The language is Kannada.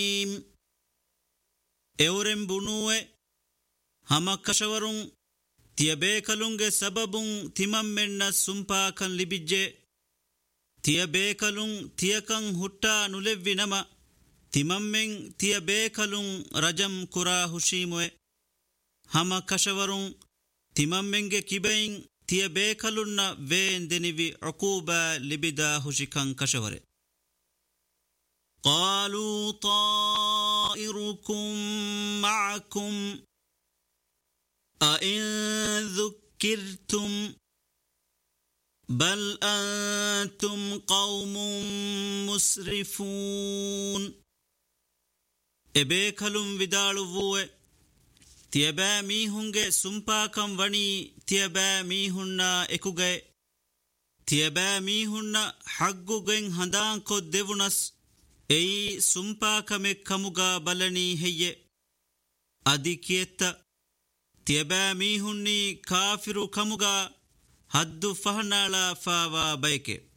ಎವರೆಂ ಬುಣುವೆ ಹಮ ಕಶವರುಂ ತಿಯಬೇಕಲುಂಗೆ ಸಬಬುಂ ತಿಮಮ್ಮೆನ್ನ ಸುಂಪಾಕನ್ ಲಿಬಿಜ್ಜೆ ತಿಯಬೇಕಲುಂ ತಿಯಕಂ ಹುಟ್ಟಾ ನುಲೆವ್ವಿನಮ ತಿಮಮ್ಮೆಂ ತಿಯಬೇಕಲುಂ ರಜಂ ಕುರಾ ಹುಶೀಮುವೆ ಹಮ ಕಶವರುಂ ತಿಮಮ್ಮೆಂಗೆ ಕಿಬೈಂ ತಿಯಬೇಕಲುನ್ನ ವೇಂದೆನಿವಿ ಅಕೂಬ ಲಿಬಿದ ಹುಶಿಕಂ ಕಶವರೆ ಕಾಲೂ ತಾಯಿರುಕುಂ ಮಅಕುಂ ಅಇನ್ ذُكِّرْتُمْ بل أنتم قوم مسرفون ಎಬೇಕಲುಂ ವಿದಾಳುವುವೆ ತಿಯಬಾ ಮೀಹುಂಗೆ ಸುಂಪಾಕಂ ವಣಿ ತಿಯಬಾ ಮೀಹುನ್ನ ಎಕುಗೆ ತಿಯಬಾ ಮೀಹುನ್ನ ಹಗ್ಗುಗೆಂ ಹಂದಾಂಕೊ ದೆವುನಸ್ ಎಯಿ ಸುಂಪಾಕಮೆ ಕಮುಗ ಬಲನಿ ಹೆಯ್ಯೆ ಅದಿಕಿಯೆತ್ತ ತಿಯಬಾ ಮೀಹುನ್ನಿ ಕಾಫಿರು ಕಮುಗ ಹದ್ದು ಫಹನಾಳ ಫಾವಾ ಬಯಕೆ